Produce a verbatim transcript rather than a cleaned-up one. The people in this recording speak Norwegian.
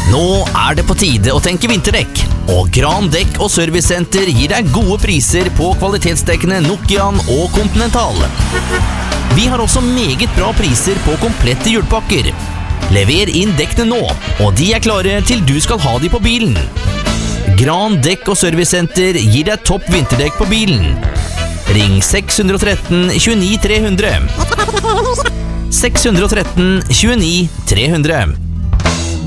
Nå er det på tide å tenke vinterdekk, og Gran Dekk og Servicesenter gir deg gode priser på kvalitetsdekkene Nokian og Continental. Vi har også meget bra priser på komplette hjulpakker. Lever inn dekkene nå, og de er klare til du skal ha de på bilen. Gran Dekk og Servicesenter gir deg topp vinterdekk på bilen. Ring seks ett tre tjueni tre hundre. seks ett tre tjueni tre hundre.